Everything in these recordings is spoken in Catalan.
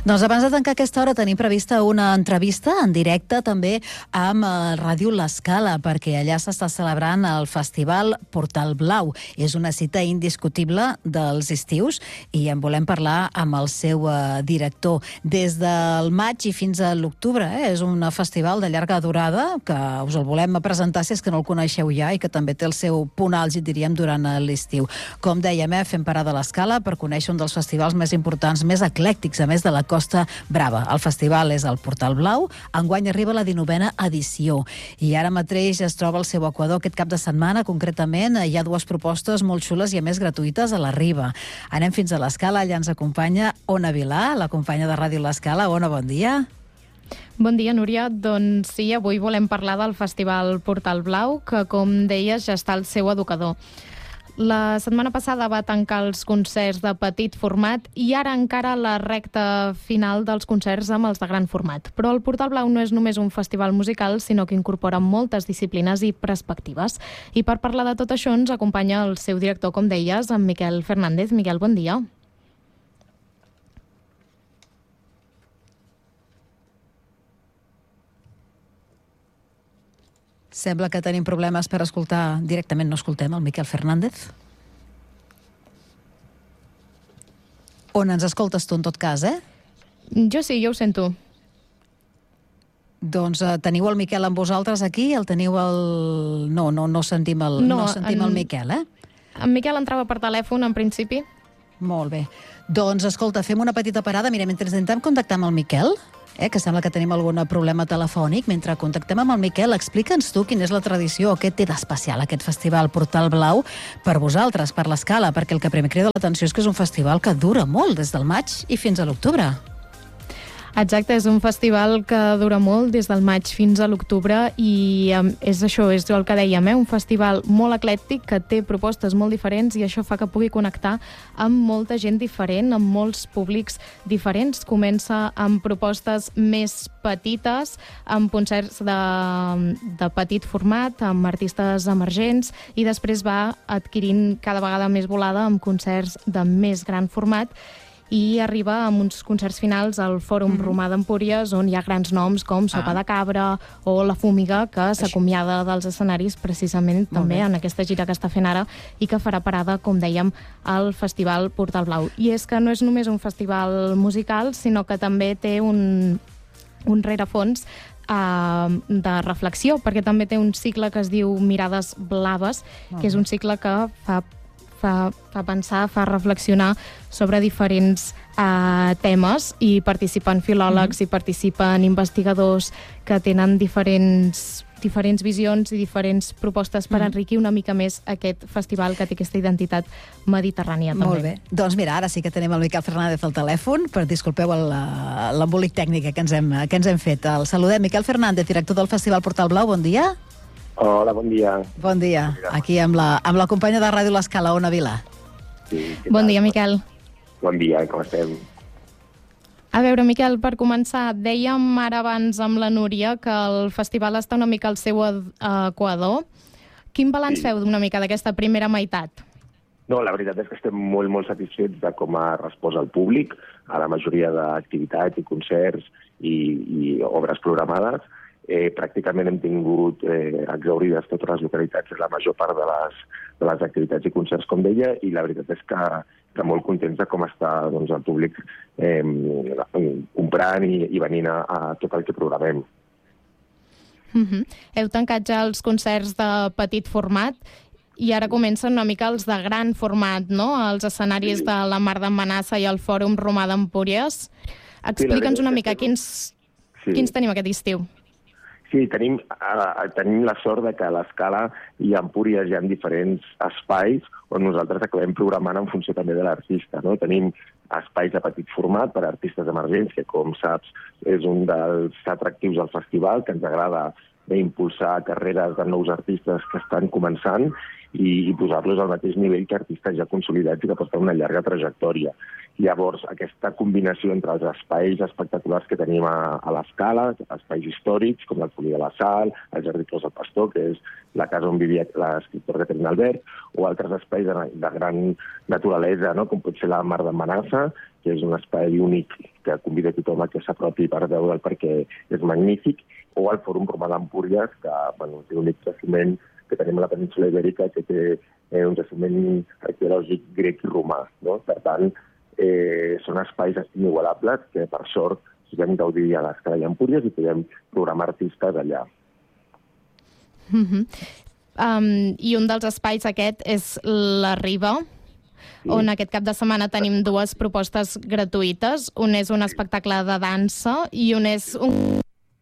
Doncs abans de tancar aquesta hora tenim prevista una entrevista en directe també amb Ràdio L'Escala, perquè allà s'està celebrant el Festival Portal Blau. És una cita indiscutible dels estius i en volem parlar amb el seu director. Des del maig i fins a l'octubre, és un festival de llarga durada que us el volem presentar si és que no el coneixeu ja i que també té el seu punt àlgid, diríem, durant l'estiu. Com dèiem, fem parada a l'Escala per conèixer un dels festivals més importants, més eclèctics, a més de la Costa Brava. El festival és el Portal Blau. Enguany arriba la 19a edició i ara mateix es troba al seu equador aquest cap de setmana. Concretament, hi ha dues propostes molt xules i a més gratuïtes a la Riba. Anem fins a l'Escala, allà ens acompanya Ona Vilà, la companya de Ràdio L'Escala. Ona, bon dia. Bon dia, Núria. Doncs sí, avui volem parlar del Festival Portal Blau, que, com deies, ja està al seu educador. La setmana passada va tancar els concerts de petit format i ara encara la recta final dels concerts amb els de gran format. Però el Portal Blau no és només un festival musical, sinó que incorpora moltes disciplines i perspectives. I per parlar de tot això ens acompanya el seu director, com deies, en Miquel Fernández. Miquel, bon dia. Sembla que tenim problemes per escoltar directament. No escoltem el Miquel Fernández. On ens escoltes tu, en tot cas, Jo sí, jo ho sento. Doncs teniu el Miquel amb vosaltres aquí? El teniu el... No sentim el Miquel, En Miquel entrava per telèfon, en principi. Molt bé. Doncs, escolta, fem una petita parada. Mira, mentre intentem contactar amb el Miquel, que sembla que tenim algun problema telefònic. Mentre contactem amb el Miquel, explica'ns tu quina és la tradició, què té d'especial aquest festival Portal Blau per vosaltres, per l'Escala, perquè el que primer crida l'atenció és que és un festival que dura molt, des del maig i fins a l'octubre. Exacte, és un festival que dura molt, des del maig fins a l'octubre, i és això, és el que dèiem, un festival molt eclèctic que té propostes molt diferents i això fa que pugui connectar amb molta gent diferent, amb molts públics diferents. Comença amb propostes més petites, amb concerts de petit format, amb artistes emergents, i després va adquirint cada vegada més volada amb concerts de més gran format, i arriba amb uns concerts finals al Fòrum Romà d'Empúries, on hi ha grans noms com Sopa de Cabra o La Fúmiga, que s'acomiada dels escenaris precisament també en aquesta gira que està fent ara i que farà parada, com dèiem, al Festival Portal Blau. I és que no és només un festival musical, sinó que també té un rerefons de reflexió, perquè també té un cicle que es diu Mirades Blaves, que és un cicle que fa pensar, fa reflexionar sobre diferents temes, i participen filòlegs i participen investigadors que tenen diferents visions i diferents propostes per enriquir una mica més aquest festival que té aquesta identitat mediterrània també. Molt bé. Doncs mira, ara sí que tenim el Miquel Fernández al telèfon, disculpeu l'embolic tècnic que ens hem fet. El saludem. Miquel Fernández, director del Festival Portal Blau, bon dia. Hola, bon dia. Bon dia. Aquí amb la companya de Ràdio L'Escala, Ona Vilà. Sí, bon dia, Miquel. Bon dia, com estem? A veure, Miquel, per començar, dèiem ara abans amb la Núria que el festival està una mica al seu equador. Quin balanç feu una mica d'aquesta primera meitat? No, la veritat és que estem molt, molt satisfets de com ha respost el públic a la majoria d'activitats i concerts i obres programades. Pràcticament hem tingut exaurides totes les localitats, la major part de les activitats i concerts, com deia, i la veritat és que molt contents de com està el públic comprant i venint a tot el que programem. Heu tancat ja els concerts de petit format i ara comencen una mica els de gran format, no? Els escenaris de la Mar d'en Manassa i el Fòrum Romà d'Empúries. Explica'ns una mica quins tenim aquest estiu. Sí, tenim la sort de que a l'Escala i a Empúries hi ha diferents espais on nosaltres acabem programant en funció també de l'artista, no? Tenim espais de petit format per a artistes emergents, que, com saps, és un dels atractius del festival, que ens agrada impulsar carreres de nous artistes que estan començant i posar-los al mateix nivell que artistes ja consolidats i que porten una llarga trajectòria. Llavors, aquesta combinació entre els espais espectaculars que tenim a l'Escala, espais històrics, com la Folia de la Sal, el Jardí Clos del Pastor, que és la casa on vivia l'escriptor Caterina Albert, o altres espais de gran naturalesa, no? Com pot ser la Mar d'en Manassa, que és un espai únic que convida tothom a que s'apropi per veure'l perquè és magnífic, o el Fòrum Romà d'Empúries, que té un jaciment que tenim a la península Ibèrica, que té un jaciment arqueològic grec i romà. No? Per tant, són espais inigualables que, per sort, podem gaudir a l'Escala i Empúries i podem programar artistes allà. I un dels espais aquest és la Riba, on aquest cap de setmana tenim dues propostes gratuïtes. Un és un espectacle de dansa i un és un...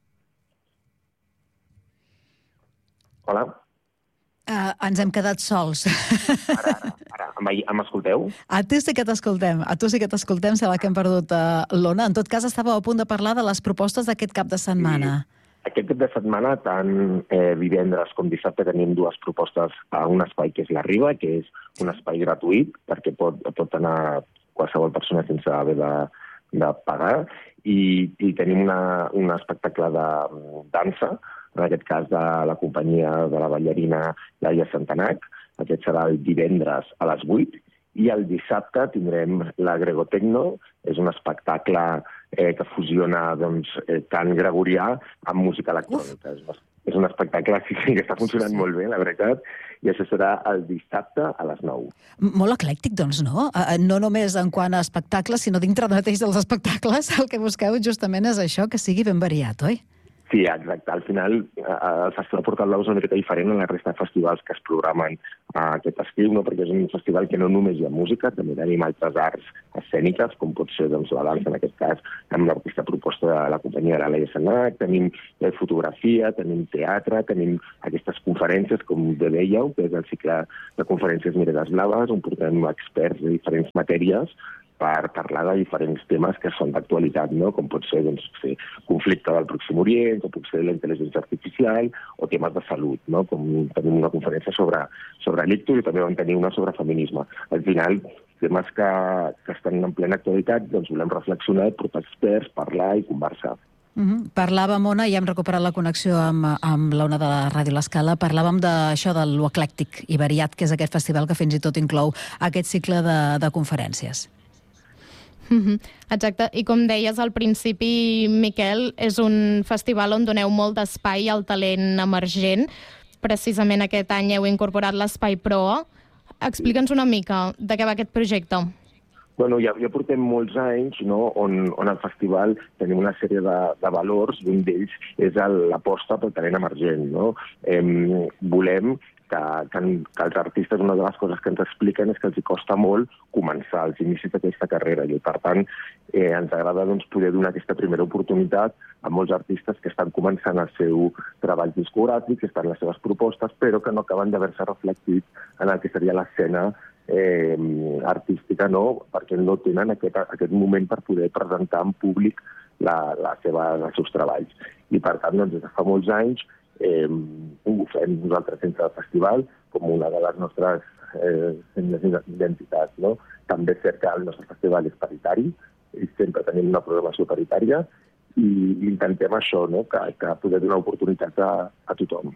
Hola? Ens hem quedat sols. Ara. M'escolteu? A tu sí que t'escoltem, sembla que hem perdut l'Ona. En tot cas, estàveu a punt de parlar de les propostes d'aquest cap de setmana. Aquest cap de setmana, tant divendres com dissabte, tenim dues propostes a un espai que és la Riba, que és un espai gratuït, perquè pot anar qualsevol persona sense haver de pagar, i tenim un espectacle de dansa, en aquest cas de la companyia de la ballarina Laia Santanac. Aquest serà el divendres a les 8, i el dissabte tindrem la Gregotecno. És un espectacle que fusiona cant gregorià amb música electrònica. És un espectacle que està funcionant molt bé, la veritat, i això serà el dissabte a les 9. Molt eclèctic, doncs, no? No només en quant a espectacles, sinó dintre mateix dels espectacles, el que busqueu justament és això, que sigui ben variat, oi? Sí, exacte. Al final, el Festival Portal Blau és una mica diferent a la resta de festivals que es programen aquest estiu, no? Perquè és un festival que no només hi ha música, també tenim altres arts escèniques, com pot ser la dansa, en aquest cas, amb aquesta proposta de la companyia de la Laia Santanac, tenim fotografia, tenim teatre, tenim aquestes conferències, com bé dèieu, que és el cicle de conferències Mirades Blaves, on portem experts de diferents matèries per parlar de diferents temes que són d'actualitat, no? Com pot ser conflicte del Pròxim Orient, com pot ser la intel·ligència artificial o temes de salut, no? Com tenim una conferència sobre l'ictus i també vam tenir una sobre feminisme. Al final, temes que estan en plena actualitat, doncs volem reflexionar, portar experts, parlar i conversar. Parlàvem, Ona, i hem recuperat la connexió amb l'Ona de la Ràdio L'Escala, parlàvem d'això, de lo eclèctic i variat, que és aquest festival que fins i tot inclou aquest cicle de conferències. Exacte, i com deies al principi, Miquel, és un festival on doneu molt d'espai al talent emergent. Precisament aquest any heu incorporat l'Espai Proa. Explica'ns una mica de què va aquest projecte. Bueno, ja portem molts anys, no?, on al festival tenim una sèrie de valors, i un d'ells és l'aposta pel talent emergent, no? Volem que els artistes, una de les coses que ens expliquen és que els costa molt començar els inicis d'aquesta carrera, i per tant ens agrada poder donar aquesta primera oportunitat a molts artistes que estan començant el seu treball discogràfic, que estan les seves propostes, però que no acaben d'haver-se reflectit en el que seria l'escena artística, no? Perquè no tenen aquest moment per poder presentar en públic els seus treballs. I per tant, des de fa molts anys ho fem nosaltres dintre del festival com una de les nostres identitats, no? També és cert que el nostre festival és paritari i sempre tenim una programació paritària i intentem això, no? Que poder donar oportunitats a tothom.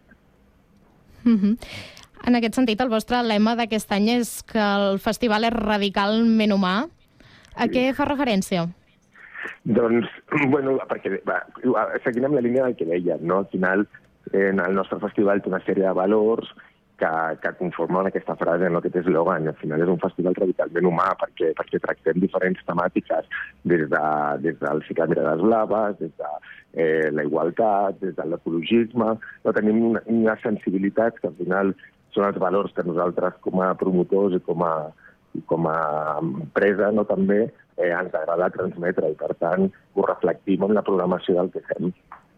En aquest sentit, el vostre lema d'aquest any és que el festival és radicalment humà. A què fa referència? Doncs, bueno, perquè seguint amb la línia del que dèiem, no? Al final, el nostre festival té una sèrie de valors que conformen aquesta frase, no?, aquest eslògan. Al final és un festival radicalment humà perquè tractem diferents temàtiques des del cicle Mirades Blaves, des de la igualtat, des de l'ecologisme. Tenim una sensibilitat que al final són els valors que nosaltres com a promotors i com a empresa, no, també ens agrada transmetre, i per tant ho reflectim en la programació del que fem.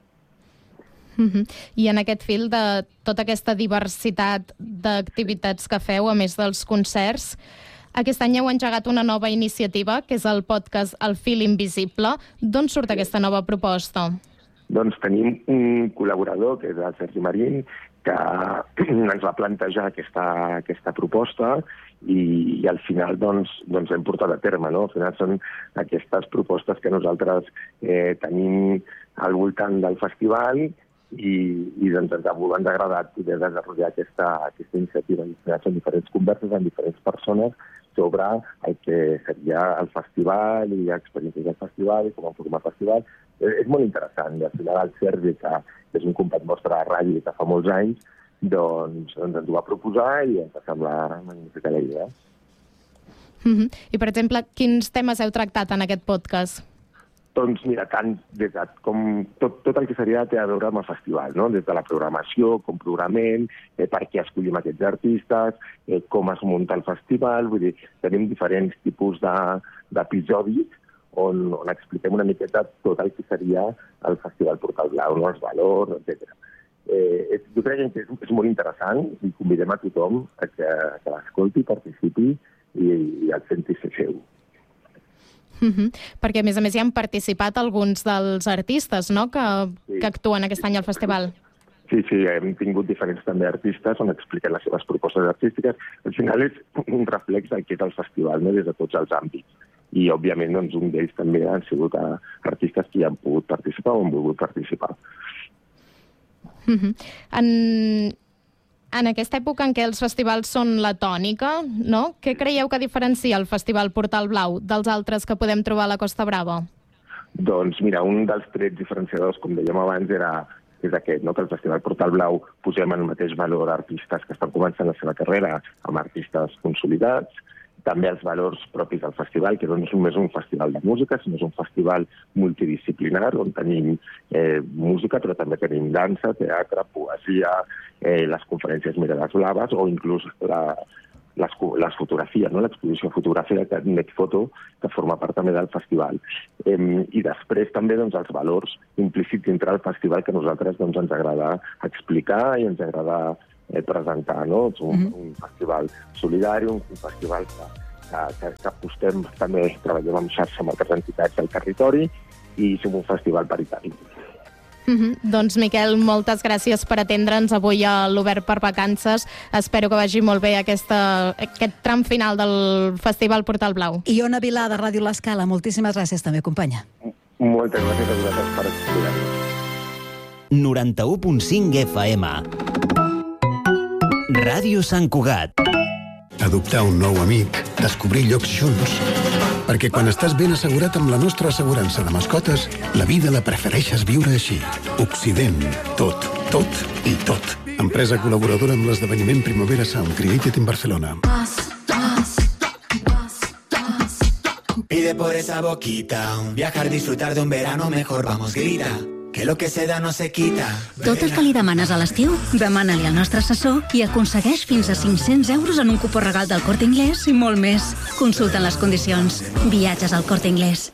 I en aquest fil de tota aquesta diversitat d'activitats que feu, a més dels concerts, aquest any heu engegat una nova iniciativa, que és el podcast El Fil Invisible. D'on surt aquesta nova proposta? Doncs tenim un col·laborador, que és el Sergi Marín, que ens va plantejar aquesta proposta i al final doncs hem portat a terme, no? Al final són aquestes propostes que nosaltres tenim al voltant del festival i doncs ens ha agradat poder desenvolupar aquesta iniciativa. Són diferents converses amb diferents persones sobre el que seria el festival i experiències del festival i com formar festival. És molt interessant. I al final el Sergi, que és un company nostre de ràdio que fa molts anys, doncs ens ho va proposar i ens va semblar magnífica la idea. I, per exemple, quins temes heu tractat en aquest podcast? Doncs mira, tant com tot el que seria té a veure amb el festival, no? Des de la programació, com programem, per què escollim aquests artistes, com es munta el festival, vull dir, tenim diferents tipus d'episodis on expliquem una miqueta tot el que seria el Festival Portal Blau, no? Els valors, etc. Jo crec que és molt interessant i convidem a tothom a que l'escolti, participi i el senti ser seu. Perquè, a més, hi han participat alguns dels artistes, no?, que actuen aquest any al festival. Sí, hem tingut diferents també artistes on expliquen les seves propostes artístiques. Al final és un reflex del que és el festival, no?, des de tots els àmbits. I, òbviament, doncs, un d'ells també han sigut artistes que hi han pogut participar o han volgut participar. En aquesta època en què els festivals són la tònica, no? Què creieu que diferencia el Festival Portal Blau dels altres que podem trobar a la Costa Brava? Doncs mira, un dels trets diferenciadors, com dèiem abans, és aquest, no? Que el Festival Portal Blau posem en el mateix valor artistes que estan començant la seva carrera amb artistes consolidats, també els valors propis del festival, que no és només un festival de música, sinó és un festival multidisciplinar, on tenim música, però també tenim dansa, teatre, poesia, les conferències Mirades Blaves, o inclús les fotografies, no? L'exposició fotogràfica Netfoto, que forma part també del festival. I després també doncs, els valors implícits dintre del festival que a nosaltres doncs, ens agrada explicar i ens agrada presentar, no? És un festival solidari, un festival que apostem, també treballem amb xarxa amb altres entitats del territori i som un festival paritari. Doncs, Miquel, moltes gràcies per atendre'ns avui a l'Obert per Vacances. Espero que vagi molt bé aquest tram final del Festival Portal Blau. I Ona Vilà, de Ràdio L'Escala, moltíssimes gràcies també, companya. Moltes gràcies a vosaltres per explicar-nos. 91.5 FM. Ràdio Sant Cugat. Adoptar un nou amic, descobrir llocs junts. Perquè quan estàs ben assegurat amb la nostra assegurança de mascotes, la vida la prefereixes viure així. Occident. Tot, tot i tot. Empresa col·laboradora amb l'esdeveniment Primavera Sound, Created in Barcelona. Pide por esa boquita, viajar, disfrutar de un verano mejor, vamos, grita. Que lo que se da no se quita. Tot el que li demanes a l'estiu, demana-li al nostre assessor i aconsegueix fins a 500 euros en un cupó regal del Corte Inglés i molt més. Consulta les condicions. Viatges al Corte Inglés.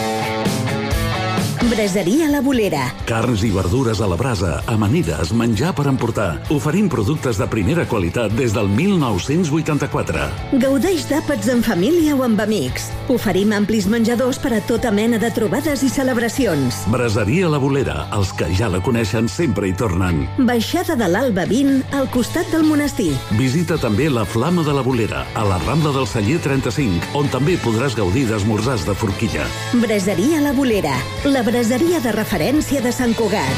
Braseria La Bolera. Carns i verdures a la brasa, amanides, menjar per emportar. Oferim productes de primera qualitat des del 1984. Gaudeix d'àpats en família o amb amics. Oferim amplis menjadors per a tota mena de trobades i celebracions. Braseria La Bolera. Els que ja la coneixen sempre hi tornen. Baixada de l'Alba 20, al costat del monestir. Visita també la Flama de la Bolera, a la Rambla del Celler 35, on també podràs gaudir d'esmorzars de forquilla. Braseria La Bolera. La braseria de referència de Sant Cugat.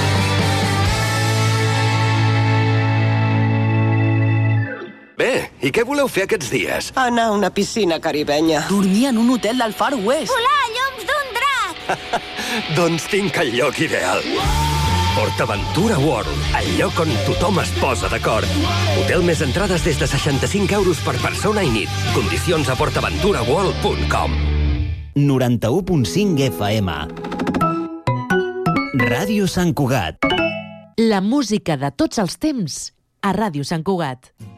Bé, i què voleu fer aquests dies? Anar a una piscina caribenya. Dormir en un hotel del Far West. Volar llums d'un drac. Doncs tinc el lloc ideal. PortAventura World, el lloc on tothom es posa d'acord. Hotel més entrades des de 65 euros per persona i nit. Condicions a portaventuraworld.com. 91.5 FM. Ràdio Sant Cugat. La música de tots els temps a Ràdio Sant Cugat.